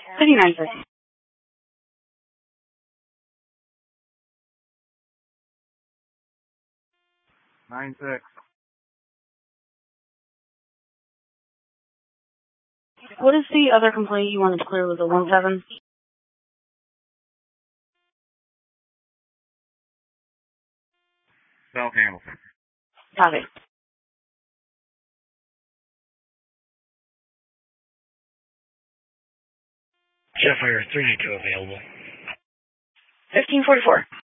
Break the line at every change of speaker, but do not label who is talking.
59, sir.
9-6.
What is the other complaint you wanted to clear? Was it 1-7?
South Hamilton.
Copy.
Jetfire 392 available.
1544.